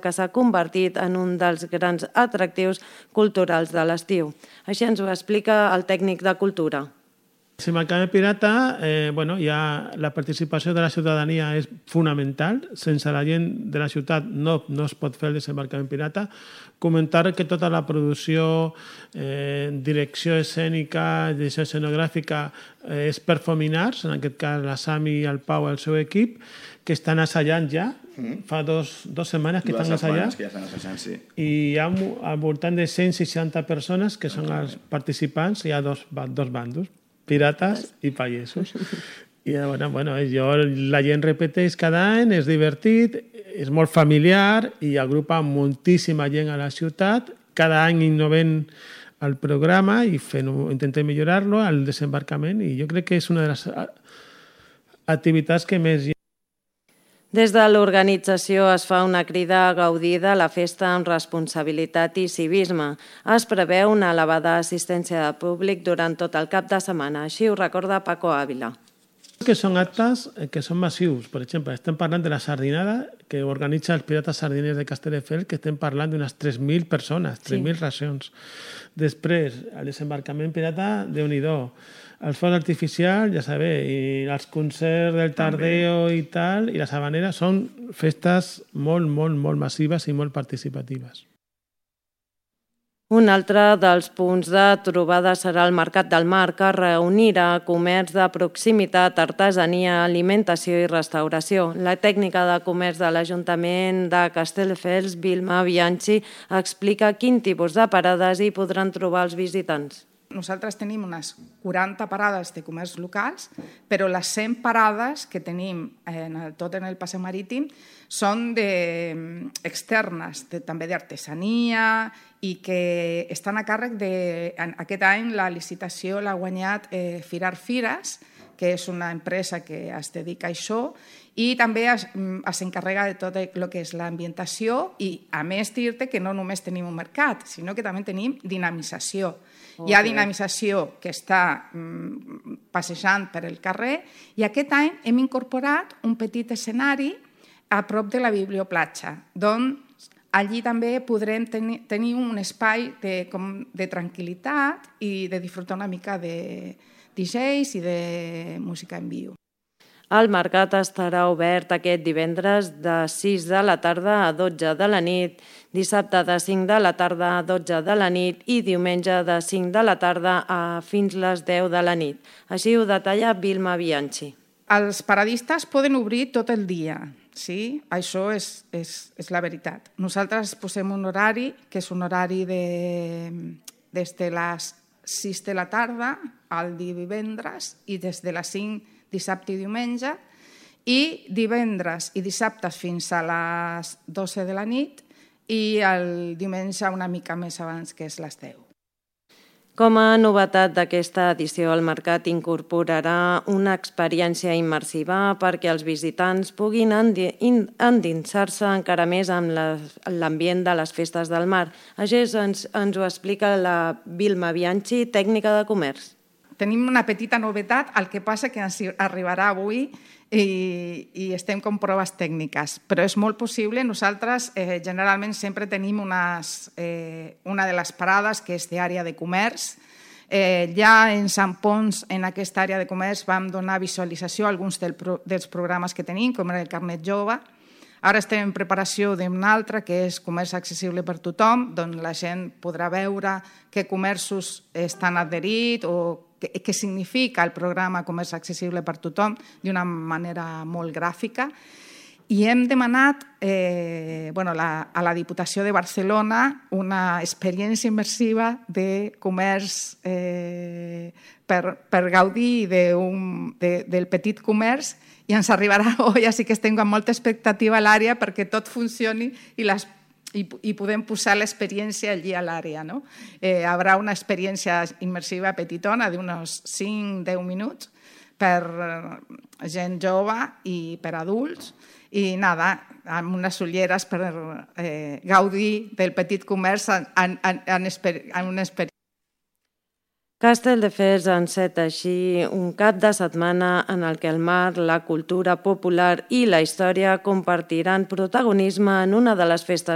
que s'ha convertit en un dels grans atractius culturals de l'estiu. Així ens ho explica el tècnic de Cultura. Desembarcament pirata, la participació de la ciutadania és fonamental. Sense la gent de la ciutat no es pot fer el desembarcament pirata. Comentar que tota la producció, direcció escènica, direcció escenogràfica és per Fominars, en aquest cas la Sami, el Pau i el seu equip, que estan assajant ja. Fa dues setmanes que estan assajant. I hi ha al voltant de 160 persones que són els participants. Hi ha dos bandos, pirates i pagesos. I la gent repeteix cada any, és divertit, és molt familiar i agrupa moltíssima gent a la ciutat. Cada any innovem el programa i intentem millorar-lo, el desembarcament, i jo crec que és una de les activitats que més... Des de l'organització es fa una crida a gaudir de la festa amb responsabilitat i civisme. Es preveu una elevada assistència de públic durant tot el cap de setmana, així ho recorda Paco Ávila. Que són actes que són massius. Per exemple, estem parlant de la sardinada que organitza els Pirates Sardiners de Castelldefels, que estem parlant d'unes 3.000 persones, 3.000 racions. Després, el desembarcament pirata, Déu-n'hi-do. El foc artificial, ja sabeu, i els concerts del Tardeo i tal, i la Sabanera, són festes molt massives i molt participatives. Un altre dels punts de trobada serà el Mercat del Mar, que reunirà comerç de proximitat, artesania, alimentació i restauració. La tècnica de comerç de l'Ajuntament de Castelldefels, Vilma Bianchi, explica quin tipus de parades hi podran trobar els visitants. Nosaltres tenim unes 40 parades de comerç locals, però les 100 parades que tenim tot en el passeig marítim són externes, també d'artesania, i que estan a càrrec aquest any la licitació l'ha guanyat Firar Fires, que és una empresa que es dedica a això, i també s'encarrega de tot el que és l'ambientació i, a més, dir-te que no només tenim un mercat, sinó que també tenim dinamització. Hi ha dinamització que està passejant per el carrer i aquest any hem incorporat un petit escenari a prop de la biblioplatja, on allí també podrem tenir un espai de tranquil·litat i de disfrutar una mica de DJs i de música en viu. El mercat estarà obert aquest divendres de 6 de la tarda a 12 de la nit, dissabte de 5 de la tarda a 12 de la nit i diumenge de 5 de la tarda fins les 10 de la nit. Així ho detalla Vilma Bianchi. Els paradistes poden obrir tot el dia, sí? Això és la veritat. Nosaltres posem un horari, que és un horari des de les 6 de la tarda al divendres i des de les 5 dissabte i diumenge, i divendres i dissabtes fins a les 12 de la nit i el diumenge una mica més abans, que és les 10. Com a novetat d'aquesta edició, el mercat incorporarà una experiència immersiva perquè els visitants puguin endinsar-se encara més amb l'ambient de les festes del mar. Així ens ho explica la Vilma Bianchi, tècnica de comerç. Tenim una petita novetat, el que passa que ens arribarà avui i estem com proves tècniques, però és molt possible. Nosaltres generalment sempre tenim una de les parades que és d'àrea de comerç. Ja en Sant Pons, en aquesta àrea de comerç, vam donar visualització a alguns dels programes que tenim, com era el Carnet Jove. Ara estem en preparació d'un altre, que és comerç accessible per tothom, on la gent podrà veure què comerços estan adherits o què significa el programa Comerç Accessible per Tothom d'una manera molt gràfica. I hem demanat a la Diputació de Barcelona una experiència immersiva de comerç per gaudir del petit comerç, i ens arribarà avui, així que estem amb molta expectativa a l'àrea perquè tot funcioni i podem posar l'experiència allí a l'àrea. Haurà una experiència immersiva petitona d'uns 5-10 minuts per gent jove i per adults, i amb unes ulleres per gaudir del petit comerç en una experiència. Castelldefels enceta així un cap de setmana en el que el mar, la cultura popular i la història compartiran protagonisme en una de les festes